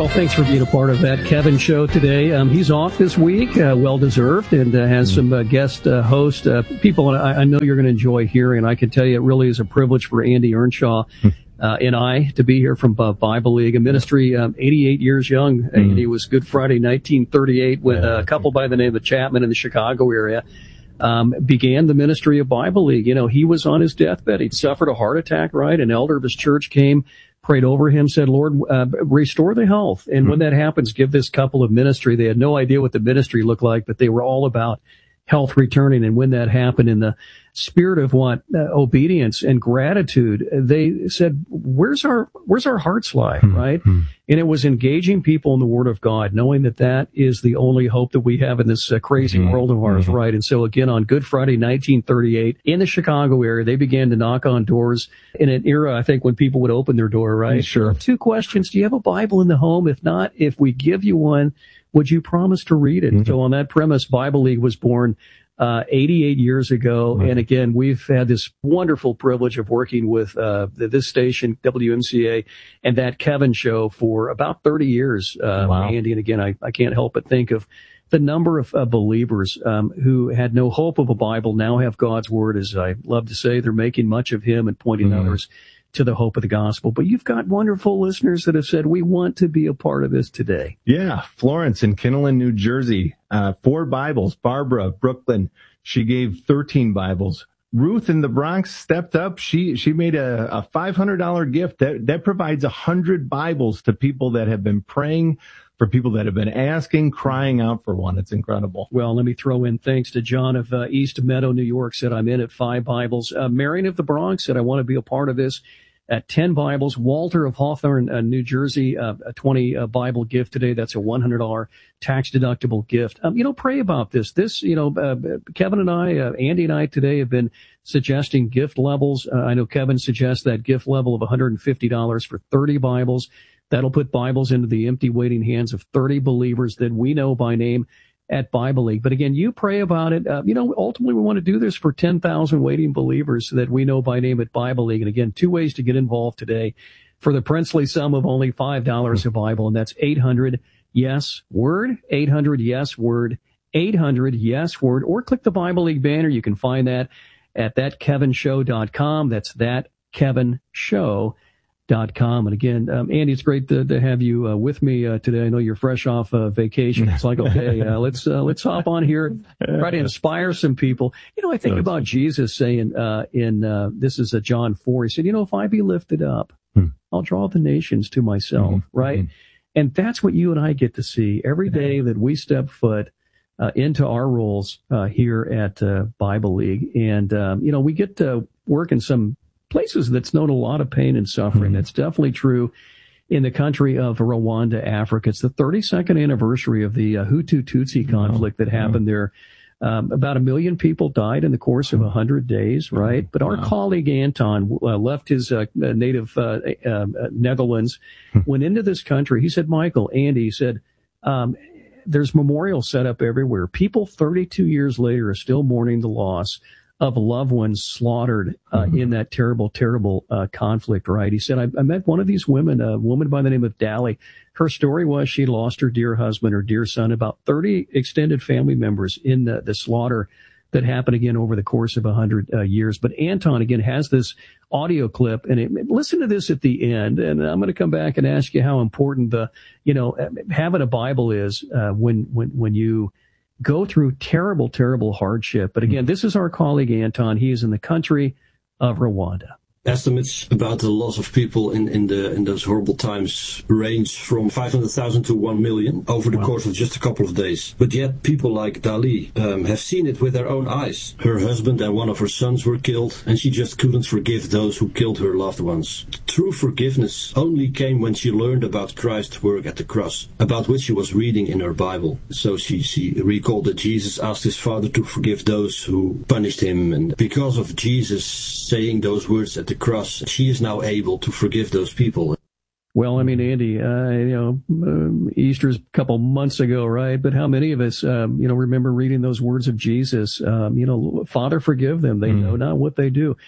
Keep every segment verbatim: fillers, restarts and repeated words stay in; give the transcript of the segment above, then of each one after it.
Well, thanks for being a part of that Kevin show today. Um, he's off this week, uh, well-deserved, and uh, has some uh, guest uh, host uh, people I, I know you're going to enjoy hearing. And I can tell you it really is a privilege for Andy Earnshaw uh, and I to be here from uh, Bible League, a ministry um, eighty-eight years young. Mm. Andy was Good Friday nineteen thirty-eight with uh, a couple by the name of Chapman in the Chicago area. Um, began the ministry of Bible League. You know, he was on his deathbed. He'd suffered a heart attack, right? An elder of his church came, prayed over him, said, Lord, uh, restore the health. And mm-hmm. when that happens, give this couple of ministry. They had no idea what the ministry looked like, but they were all about health returning. And when that happened, in the spirit of what uh, obedience and gratitude, they said, where's our, where's our hearts lie, mm-hmm. right? And it was engaging people in the Word of God, knowing that that is the only hope that we have in this uh, crazy mm-hmm. world of ours, mm-hmm. right? And so again, on Good Friday, nineteen thirty-eight, in the Chicago area, they began to knock on doors in an era, I think, when people would open their door, right? Sure. Two questions. Do you have a Bible in the home? If not, if we give you one, would you promise to read it? Mm-hmm. So on that premise, Bible League was born Uh, eighty-eight years ago. Mm-hmm. And again, we've had this wonderful privilege of working with, uh, this station, W M C A, and that Kevin show for about thirty years, uh, wow. Andy. And again, I, I can't help but think of the number of uh, believers, um, who had no hope of a Bible now have God's Word. As I love to say, they're making much of Him and pointing mm-hmm. others to the hope of the gospel. But you've got wonderful listeners that have said, we want to be a part of this today. Yeah. Florence in Kinnelon, New Jersey, uh, four Bibles. Barbara, Brooklyn, she gave thirteen Bibles. Ruth in the Bronx stepped up. She, she made a, a five hundred dollars gift that, that provides a hundred Bibles to people that have been praying, for people that have been asking, crying out for one. It's incredible. Well, let me throw in thanks to John of uh, East Meadow, New York, said, I'm in at five Bibles. Uh, Marion of the Bronx said, I want to be a part of this at ten Bibles. Walter of Hawthorne, uh, New Jersey, uh, a twenty uh, Bible gift today. That's a one hundred dollars tax-deductible gift. Um, you know, pray about this. This, you know, uh, Kevin and I, uh, Andy and I today have been suggesting gift levels. Uh, I know Kevin suggests that gift level of one hundred fifty dollars for thirty Bibles. That'll put Bibles into the empty, waiting hands of thirty believers that we know by name at Bible League. But again, you pray about it. Uh, you know, ultimately we want to do this for ten thousand waiting believers that we know by name at Bible League. And again, two ways to get involved today for the princely sum of only five dollars a Bible. And that's eight hundred yes word, eight hundred yes word, eight hundred yes word, or click the Bible League banner. You can find that at that kevin show dot com. That's that kevin show dot com. And again, um, Andy, it's great to, to have you uh, with me uh, today. I know you're fresh off uh, vacation. It's like, okay, uh, let's uh, let's hop on here, try to inspire some people. You know, I think about Jesus saying uh, in uh, this is a John four. He said, you know, if I be lifted up, hmm. I'll draw the nations to myself, mm-hmm. right? Mm-hmm. And that's what you and I get to see every day that we step foot uh, into our roles uh, here at uh, Bible League. And um, you know, we get to work in some places that's known a lot of pain and suffering. Mm-hmm. That's definitely true in the country of Rwanda, Africa. It's the thirty-second anniversary of the uh, Hutu-Tutsi conflict that happened oh. there. Um, about a million people died in the course of a hundred days, right? But our wow. colleague Anton uh, left his uh, native uh, uh, Netherlands, went into this country. He said, Michael, Andy, he said, um, there's memorials set up everywhere. People thirty-two years later are still mourning the loss of loved ones slaughtered uh, mm-hmm. in that terrible, terrible uh, conflict, right? He said, I, I met one of these women, a woman by the name of Dali. Her story was she lost her dear husband, her dear son, about thirty extended family members in the, the slaughter that happened again over the course of one hundred uh, years. But Anton, again, has this audio clip, and it, listen to this at the end, and I'm going to come back and ask you how important the, you know, having a Bible is uh, when, when, when you go through terrible, terrible hardship. But again, this is our colleague Anton. He is in the country of Rwanda. Estimates about the loss of people in, in the in those horrible times range from five hundred thousand to one million over the wow. course of just a couple of days. But yet people like Dali um, have seen it with their own eyes. Her husband and one of her sons were killed, and she just couldn't forgive those who killed her loved ones. True forgiveness only came when she learned about Christ's work at the cross, about which she was reading in her Bible. So she, she recalled that Jesus asked his Father to forgive those who punished him, and because of Jesus saying those words at the cross, she is now able to forgive those people. Well, I mean, Andy, uh, you know, um, Easter's a couple months ago, right? But how many of us, um, you know, remember reading those words of Jesus? Um, you know, Father, forgive them. They mm. know not what they do.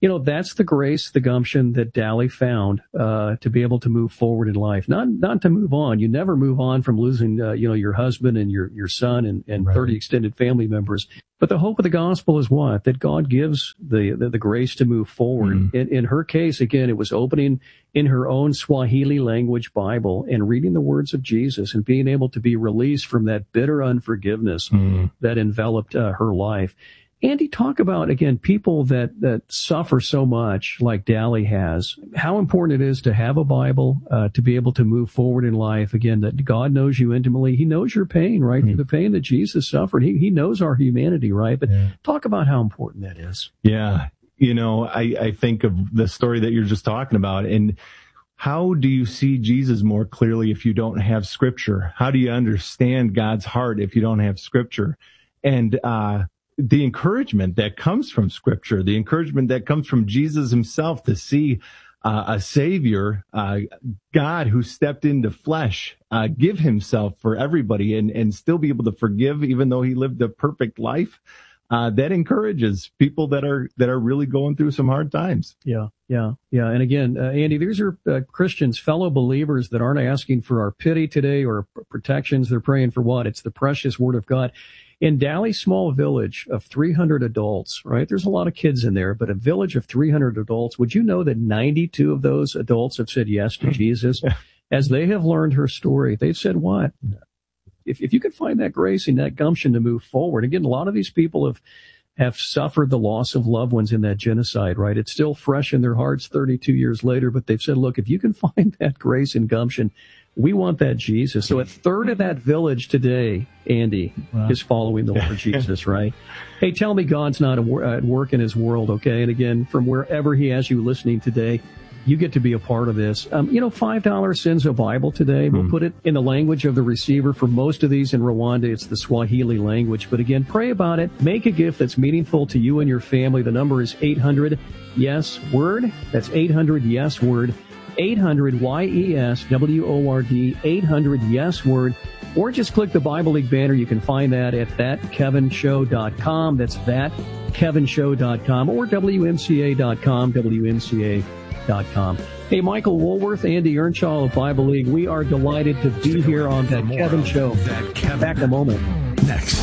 You know, that's the grace, the gumption that Dally found, uh, to be able to move forward in life. Not, not to move on. You never move on from losing, uh, you know, your husband and your, your son and, and right. thirty extended family members. But the hope of the gospel is what? That God gives the, the, the grace to move forward. Mm. In, in her case, again, it was opening in her own Swahili language Bible and reading the words of Jesus and being able to be released from that bitter unforgiveness mm. that enveloped uh, her life. Andy, talk about, again, people that, that suffer so much like Dally has, how important it is to have a Bible, uh, to be able to move forward in life. Again, that God knows you intimately. He knows your pain, right? Mm. The pain that Jesus suffered. He, he knows our humanity, right? But yeah. talk about how important that is. Yeah. You know, I, I think of the story that you're just talking about, and how do you see Jesus more clearly if you don't have Scripture? How do you understand God's heart if you don't have Scripture? And, uh, the encouragement that comes from Scripture, the encouragement that comes from Jesus himself to see uh, a Savior, uh, God who stepped into flesh, uh, give himself for everybody and, and still be able to forgive even though he lived a perfect life. Uh, that encourages people that are, that are really going through some hard times. Yeah. Yeah. Yeah. And again, uh, Andy, these are uh, Christians, fellow believers that aren't asking for our pity today or protections. They're praying for what? It's the precious Word of God. In Dally's small village of three hundred adults, right? There's a lot of kids in there, but a village of three hundred adults. Would you know that ninety-two of those adults have said yes to Jesus? As they have learned her story, they've said what? If, if you could find that grace and that gumption to move forward. Again, a lot of these people have, have suffered the loss of loved ones in that genocide, right? It's still fresh in their hearts thirty-two years later, but they've said, look, if you can find that grace and gumption, we want that Jesus. So a third of that village today, Andy, wow. is following the Lord Jesus, right? Hey, tell me God's not at work in his world, okay? And again, from wherever he has you listening today, you get to be a part of this. Um, you know, five dollars sends a Bible today. We'll mm. put it in the language of the receiver. For most of these in Rwanda, it's the Swahili language. But again, pray about it. Make a gift that's meaningful to you and your family. The number is eight hundred yes word. That's eight hundred yes word. eight hundred Y E S W O R D, eight hundred yes word, or just click the Bible League banner. You can find that at that kevin show dot com. That's that kevin show dot com or W M C A dot com, W M C A dot com. Hey, Michael Woolworth, Andy Earnshaw of Bible League. We are delighted to be Stick here on That Kevin Show. That Kevin. Back in a moment. Next.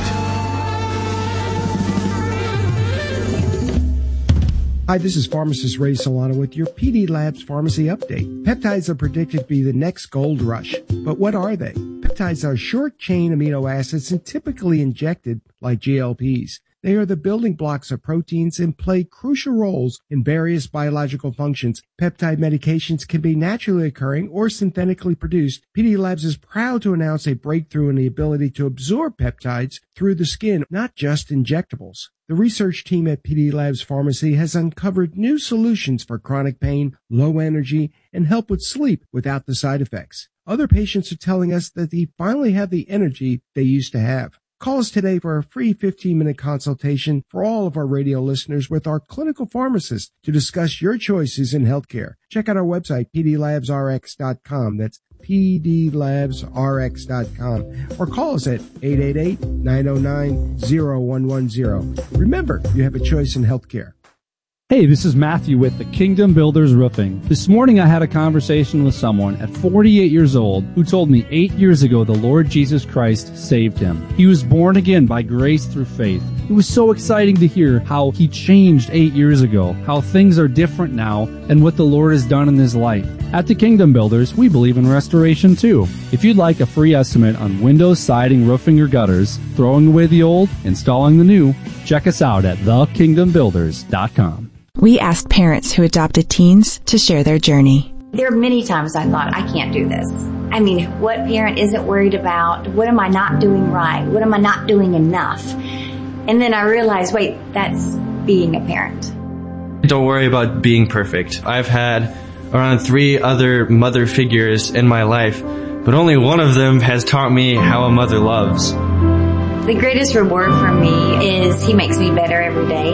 Hi, this is pharmacist Ray Solano with your P D Labs Pharmacy Update. Peptides are predicted to be the next gold rush. But what are they? Peptides are short-chain amino acids and typically injected like G L Ps. They are the building blocks of proteins and play crucial roles in various biological functions. Peptide medications can be naturally occurring or synthetically produced. P D Labs is proud to announce a breakthrough in the ability to absorb peptides through the skin, not just injectables. The research team at P D Labs Pharmacy has uncovered new solutions for chronic pain, low energy, and help with sleep without the side effects. Other patients are telling us that they finally have the energy they used to have. Call us today for a free fifteen-minute consultation for all of our radio listeners with our clinical pharmacist to discuss your choices in healthcare. Check out our website, P D labs R X dot com. That's P D labs R X dot com. Or call us at eight eight eight, nine oh nine, oh one one oh. Remember, you have a choice in healthcare. Hey, this is Matthew with the Kingdom Builders Roofing. This morning I had a conversation with someone at forty-eight years old who told me eight years ago the Lord Jesus Christ saved him. He was born again by grace through faith. It was so exciting to hear how he changed eight years ago, how things are different now, and what the Lord has done in his life. At the Kingdom Builders, we believe in restoration too. If you'd like a free estimate on windows, siding, roofing, or gutters, throwing away the old, installing the new, check us out at the kingdom builders dot com. We asked parents who adopted teens to share their journey. There are many times I thought, I can't do this. I mean, what parent isn't worried about? What am I not doing right? What am I not doing enough? And then I realized, wait, that's being a parent. Don't worry about being perfect. I've had around three other mother figures in my life, but only one of them has taught me how a mother loves. The greatest reward for me is he makes me better every day.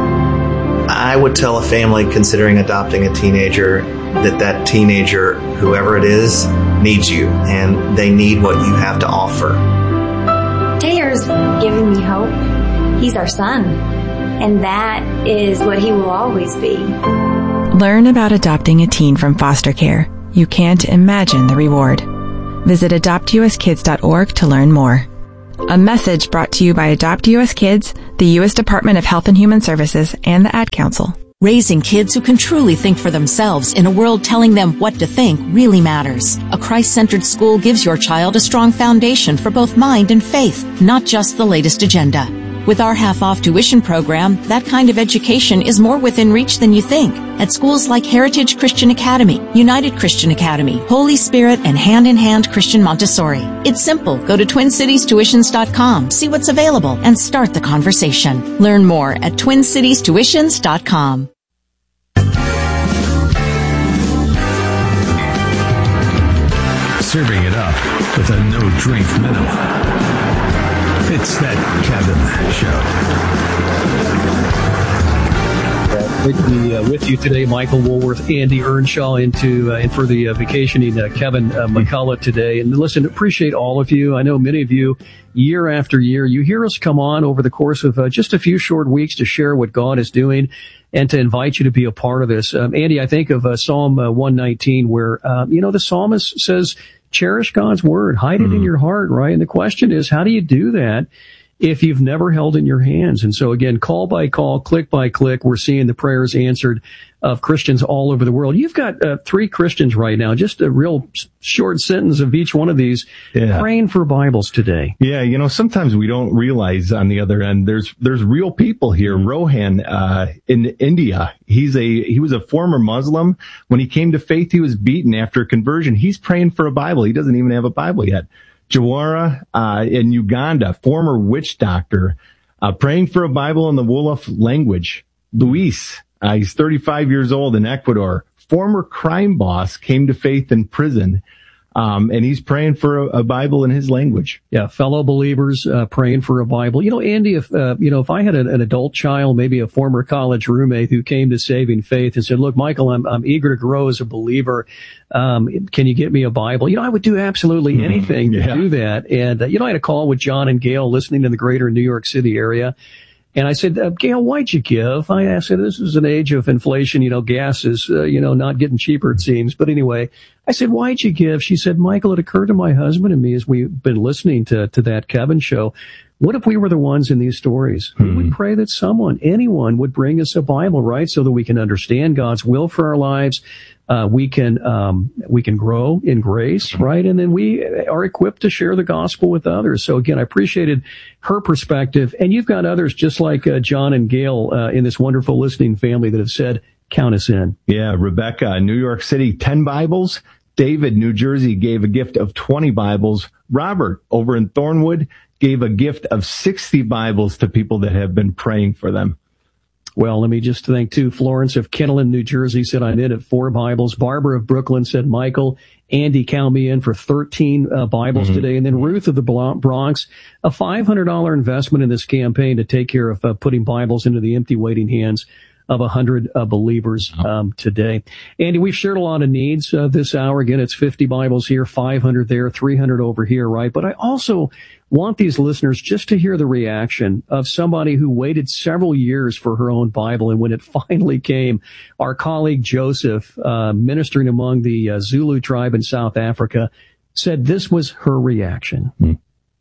I would tell a family considering adopting a teenager that that teenager, whoever it is, needs you, and they need what you have to offer. Taylor's giving me hope. He's our son. And that is what he will always be. Learn about adopting a teen from foster care. You can't imagine the reward. Visit adopt u s kids dot org to learn more. A message brought to you by Adopt U S Kids, the U S Department of Health and Human Services, and the Ad Council. Raising kids who can truly think for themselves in a world telling them what to think really matters. A Christ-centered school gives your child a strong foundation for both mind and faith, not just the latest agenda. With our half-off tuition program, that kind of education is more within reach than you think. At schools like Heritage Christian Academy, United Christian Academy, Holy Spirit, and Hand in Hand Christian Montessori. It's simple. Go to twin cities tuitions dot com, see what's available, and start the conversation. Learn more at twin cities tuitions dot com. Serving it up with a no-drink minimum. It's that Kevin Show. Great to be uh, with you today, Michael Woolworth, Andy Earnshaw, into uh, and for the uh, vacationing uh, Kevin uh, McCullough today. And listen, appreciate all of you. I know many of you, year after year, you hear us come on over the course of uh, just a few short weeks to share what God is doing and to invite you to be a part of this. Um, Andy, I think of uh, Psalm uh, one nineteen, where um, you know the psalmist says, cherish God's word, hide it mm. in your heart, right? And the question is, how do you do that if you've never held in your hands? And so again, call by call, click by click, we're seeing the prayers answered of Christians all over the world. You've got uh, three Christians right now, just a real short sentence of each one of these, yeah. praying for Bibles today. Yeah, you know, sometimes we don't realize on the other end, there's there's real people here. Rohan uh, in India, he's a he was a former Muslim. When he came to faith, he was beaten after conversion. He's praying for a Bible. He doesn't even have a Bible yet. Jawara uh, in Uganda, former witch doctor, uh, praying for a Bible in the Wolof language. Luis, uh, he's thirty-five years old in Ecuador, former crime boss, came to faith in prison. Um, and he's praying for a, a Bible in his language. Yeah, fellow believers uh, praying for a Bible. You know, Andy, if uh, you know, if I had an, an adult child, maybe a former college roommate who came to saving faith and said, "Look, Michael, I'm I'm eager to grow as a believer. Um, can you get me a Bible?" You know, I would do absolutely anything yeah. to do that. And uh, you know, I had a call with John and Gail listening in the greater New York City area. And I said, uh, Gail, why'd you give? I said, this is an age of inflation. You know, gas is, uh, you know, not getting cheaper, it seems. But anyway, I said, why'd you give? She said, Michael, it occurred to my husband and me as we've been listening to, to that Kevin show. What if we were the ones in these stories? Hmm. We would pray that someone, anyone would bring us a Bible, right? So that we can understand God's will for our lives. Uh, we can, um, we can grow in grace, right? And then we are equipped to share the gospel with others. So again, I appreciated her perspective. And you've got others just like uh, John and Gail uh, in this wonderful listening family that have said, count us in. Yeah. Rebecca, New York City, ten Bibles. David, New Jersey, gave a gift of twenty Bibles. Robert, over in Thornwood, gave a gift of sixty Bibles to people that have been praying for them. Well, let me just thank, too, Florence of Kinnelon, New Jersey, said I'm in at four Bibles. Barbara of Brooklyn said, Michael, Andy, count me in for thirteen uh, Bibles mm-hmm. today. And then Ruth of the Bronx, a five hundred dollars investment in this campaign to take care of uh, putting Bibles into the empty waiting hands of a hundred uh, believers um, today. Andy, we've shared a lot of needs uh, this hour. Again, it's fifty Bibles here, five hundred there, three hundred over here, right? But I also want these listeners just to hear the reaction of somebody who waited several years for her own Bible. And when it finally came, our colleague Joseph, uh, ministering among the uh, Zulu tribe in South Africa, said this was her reaction. Mm.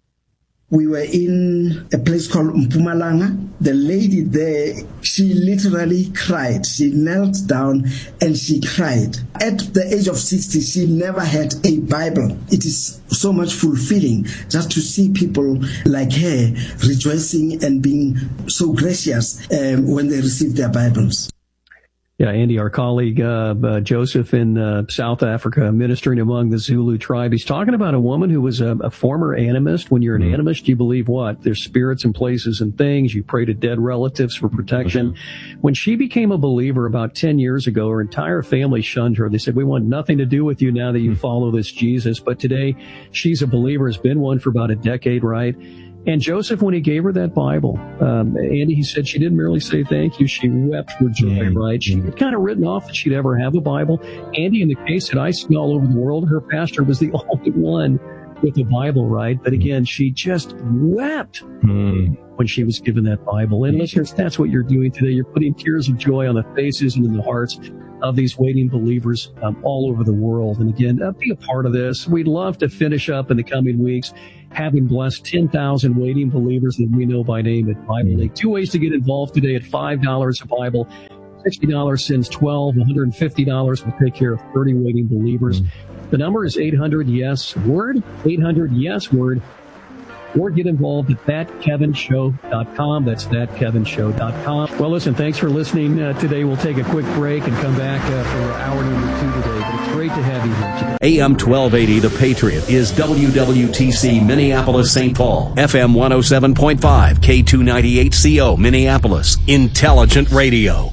We were in a place called Mpumalanga. The lady there, she literally cried. She knelt down and she cried. At the age of sixty, she never had a Bible. It is so much fulfilling just to see people like her rejoicing and being so gracious um, when they receive their Bibles. Yeah, Andy, our colleague, uh, uh, Joseph in uh, South Africa, ministering among the Zulu tribe. He's talking about a woman who was a, a former animist. When you're an mm-hmm. animist, you believe what? There's spirits and places and things. You pray to dead relatives for protection. Mm-hmm. When she became a believer about ten years ago, her entire family shunned her. They said, we want nothing to do with you now that you mm-hmm. follow this Jesus. But today, she's a believer, has been one for about a decade, right? And Joseph, when he gave her that Bible, um, Andy, he said she didn't merely say thank you, she wept for joy, mm-hmm. right? She had kind of written off that she'd ever have a Bible. Andy, in the case that I see all over the world, her pastor was the only one with the Bible, right? But again, she just wept mm. when she was given that Bible. And listeners, that's what you're doing today. You're putting tears of joy on the faces and in the hearts of these waiting believers um, all over the world. And again, uh, be a part of this. We'd love to finish up in the coming weeks, having blessed ten thousand waiting believers that we know by name at Bible League. Two ways to get involved today at five dollars a Bible. sixty dollars sends twelve, one hundred fifty dollars will take care of thirty waiting believers. The number is eight hundred yes word, eight hundred yes word, or get involved at that kevin show dot com. That's that kevin show dot com. Well, listen, thanks for listening uh, today. We'll take a quick break and come back uh, for hour number two today. But it's great to have you here today. A M twelve eighty, The Patriot, is W W T C Minneapolis, Saint Paul. F M one oh seven point five, K two ninety-eight C O, Minneapolis. Intelligent Radio.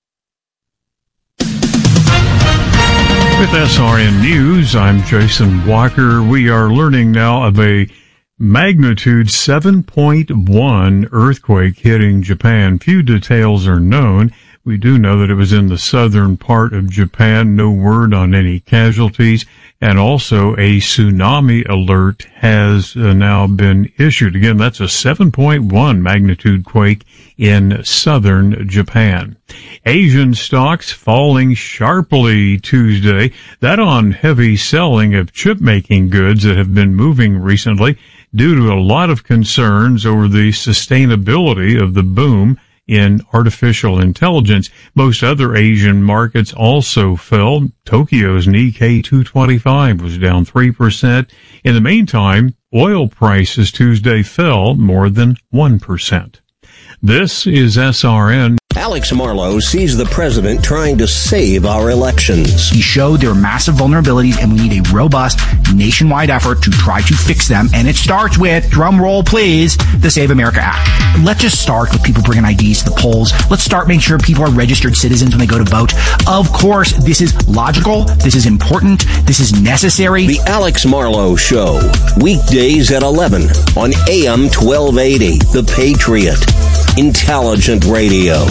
With S R N News, I'm Jason Walker. We are learning now of a magnitude seven point one earthquake hitting Japan. Few details are known. We do know that it was in the southern part of Japan. No word on any casualties. And also a tsunami alert has uh, now been issued. Again, that's a seven point one magnitude quake in southern Japan. Asian stocks falling sharply Tuesday. That on heavy selling of chip-making goods that have been moving recently due to a lot of concerns over the sustainability of the boom in artificial intelligence. Most other Asian markets also fell. Tokyo's Nikkei two twenty-five was down three percent. In the meantime, oil prices Tuesday fell more than one percent. This is S R N. Alex Marlow sees the president trying to save our elections. He showed there are massive vulnerabilities and we need a robust nationwide effort to try to fix them. And it starts with, drum roll please, the Save America Act. Let's just start with people bringing I Ds to the polls. Let's start making sure people are registered citizens when they go to vote. Of course, this is logical. This is important. This is necessary. The Alex Marlow Show. Weekdays at eleven on A M twelve eighty. The Patriot. Intelligent Radio.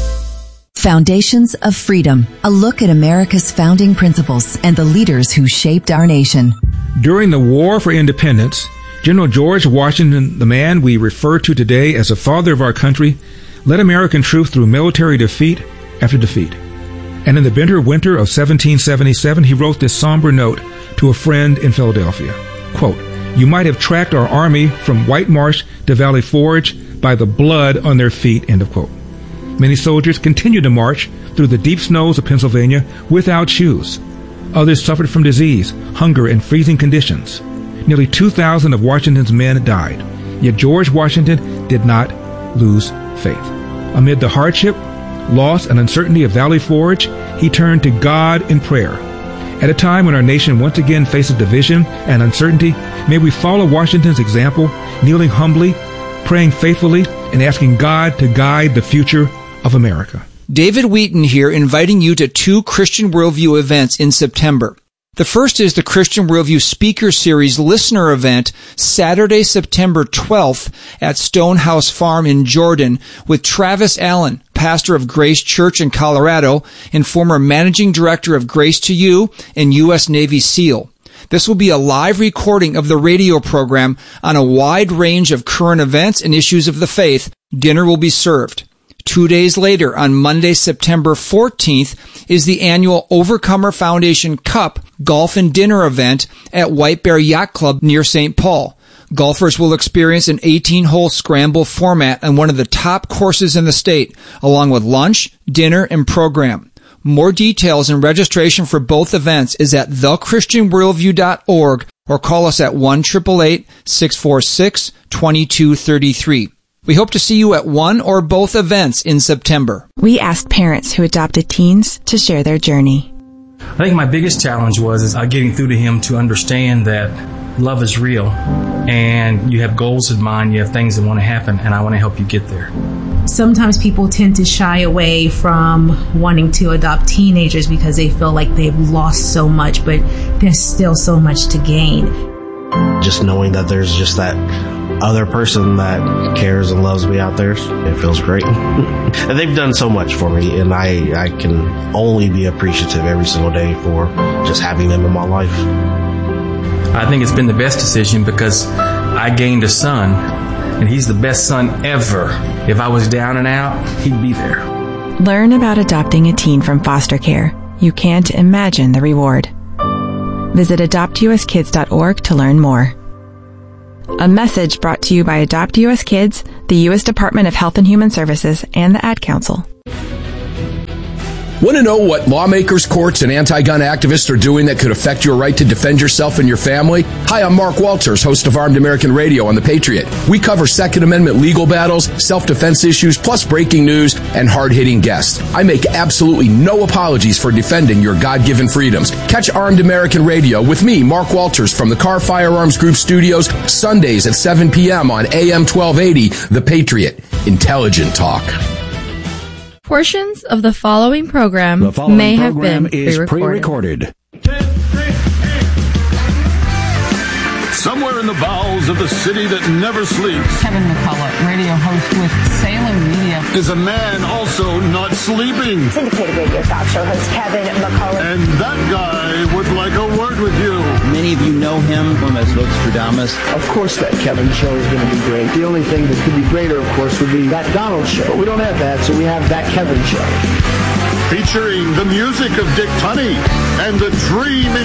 Foundations of Freedom, a look at America's founding principles and the leaders who shaped our nation. During the War for Independence, General George Washington, the man we refer to today as the father of our country, led American troops through military defeat after defeat. And in the bitter winter of seventeen seventy-seven, he wrote this somber note to a friend in Philadelphia. Quote, "You might have tracked our army from White Marsh to Valley Forge by the blood on their feet," end of quote. Many soldiers continued to march through the deep snows of Pennsylvania without shoes. Others suffered from disease, hunger, and freezing conditions. Nearly two thousand of Washington's men died. Yet George Washington did not lose faith. Amid the hardship, loss, and uncertainty of Valley Forge, he turned to God in prayer. At a time when our nation once again faces division and uncertainty, may we follow Washington's example, kneeling humbly, praying faithfully, and asking God to guide the future of America. David Wheaton here, inviting you to two Christian Worldview events in September. The first is the Christian Worldview Speaker Series listener event, Saturday, September twelfth at Stonehouse Farm in Jordan with Travis Allen, pastor of Grace Church in Colorado and former managing director of Grace to You and U S Navy SEAL. This will be a live recording of the radio program on a wide range of current events and issues of the faith. Dinner will be served. Two days later, on Monday, September fourteenth, is the annual Overcomer Foundation Cup Golf and Dinner event at White Bear Yacht Club near Saint Paul. Golfers will experience an eighteen-hole scramble format on one of the top courses in the state, along with lunch, dinner, and program. More details and registration for both events is at the christian worldview dot org or call us at one eight eight eight, six four six, two two three three. We hope to see you at one or both events in September. We asked parents who adopted teens to share their journey. I think my biggest challenge was is uh, getting through to him to understand that love is real and you have goals in mind, you have things that want to happen, and I want to help you get there. Sometimes people tend to shy away from wanting to adopt teenagers because they feel like they've lost so much, but there's still so much to gain. Just knowing that there's just that other person that cares and loves me out there, it feels great. And they've done so much for me, and I, I can only be appreciative every single day for just having them in my life. I think it's been the best decision because I gained a son, and he's the best son ever. If I was down and out, he'd be there. Learn about adopting a teen from foster care. You can't imagine the reward. Visit adopt u s kids dot org to learn more. A message brought to you by Adopt U S Kids, the U S Department of Health and Human Services, and the Ad Council. Want to know what lawmakers, courts, and anti-gun activists are doing that could affect your right to defend yourself and your family? Hi, I'm Mark Walters, host of Armed American Radio on The Patriot. We cover Second Amendment legal battles, self-defense issues, plus breaking news and hard-hitting guests. I make absolutely no apologies for defending your God-given freedoms. Catch Armed American Radio with me, Mark Walters, from the Carr Firearms Group studios, Sundays at seven p.m. on A M twelve eighty, The Patriot. Intelligent talk. Portions of the following program The following may have program been is pre-recorded. pre-recorded. Somewhere in the bowels of the city that never sleeps. Kevin McCullough, radio host with Salem Media. Is a man also not sleeping. Syndicated radio talk show host Kevin McCullough. And that guy would like a word with you. Many of you know him from as Nostradamus. Of course that Kevin show is going to be great. The only thing that could be greater, of course, would be that Donald show. But we don't have that, so we have that Kevin show. Featuring the music of Dick Tunney and the dream